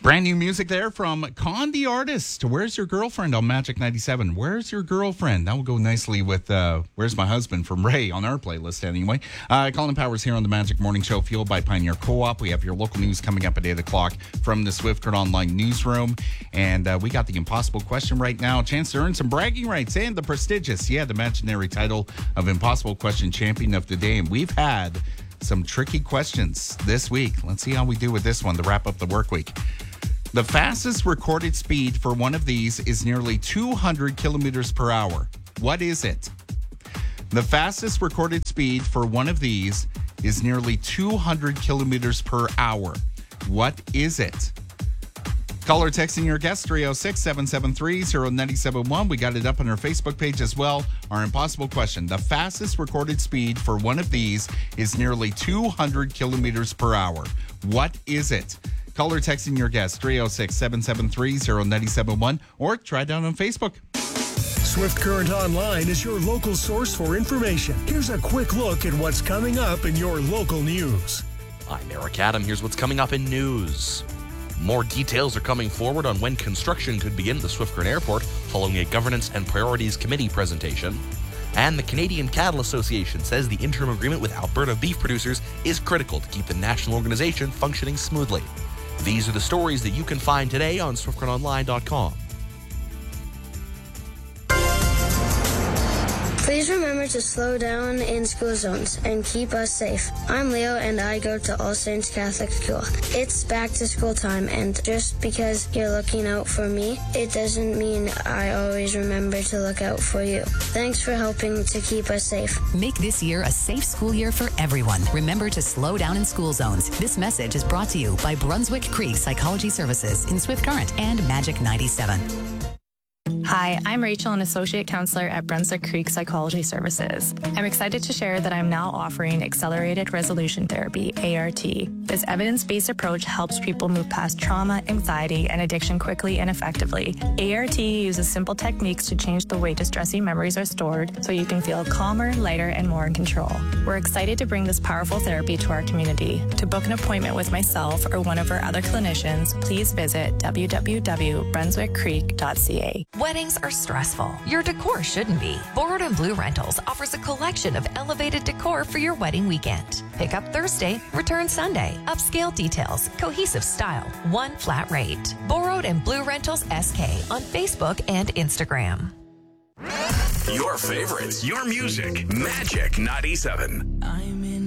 Brand new music there from Con the Artist. Where's Your Girlfriend on Magic 97. Where's Your Girlfriend? That will go nicely with Where's My Husband from Ray on our playlist anyway. Colin Powers here on the Magic Morning Show, fueled by Pioneer Co-op. We have your local news coming up at 8 o'clock from the Swift Current Online newsroom. And we got the impossible question right now. A chance to earn some bragging rights and the prestigious, the imaginary title of Impossible Question Champion of the Day. And we've had some tricky questions this week. Let's see how we do with this one to wrap up the work week. The fastest recorded speed for one of these is nearly 200 kilometers per hour. What is it? The fastest recorded speed for one of these is nearly 200 kilometers per hour. What is it? Call or text in your guess, 306-773-0971. We got it up on our Facebook page as well. Our impossible question. The fastest recorded speed for one of these is nearly 200 kilometers per hour. What is it? Call or text in your guess, 306-773-0971, or try it out on Facebook. Swift Current Online is your local source for information. Here's a quick look at what's coming up in your local news. I'm Eric Adam. Here's what's coming up in news. More details are coming forward on when construction could begin at the Swift Current Airport following a Governance and Priorities Committee presentation. And the Canadian Cattle Association says the interim agreement with Alberta beef producers is critical to keep the national organization functioning smoothly. These are the stories that you can find today on SwiftCurrentOnline.com. Please remember to slow down in school zones and keep us safe. I'm Leo and I go to All Saints Catholic School. It's back to school time, and just because you're looking out for me, it doesn't mean I always remember to look out for you. Thanks for helping to keep us safe. Make this year a safe school year for everyone. Remember to slow down in school zones. This message is brought to you by Brunswick Creek Psychology Services in Swift Current and Magic 97. Hi, I'm Rachel, an Associate Counselor at Brunswick Creek Psychology Services. I'm excited to share that I'm now offering Accelerated Resolution Therapy, ART. This evidence-based approach helps people move past trauma, anxiety, and addiction quickly and effectively. ART uses simple techniques to change the way distressing memories are stored so you can feel calmer, lighter, and more in control. We're excited to bring this powerful therapy to our community. To book an appointment with myself or one of our other clinicians, please visit www.brunswickcreek.ca. Weddings are stressful. Your decor shouldn't be. Borrowed and Blue Rentals offers a collection of elevated decor for your wedding weekend. Pick up Thursday, return Sunday. Upscale details, cohesive style, one flat rate. Borrowed and Blue Rentals SK on Facebook and Instagram. Your favorites, your music, Magic 97.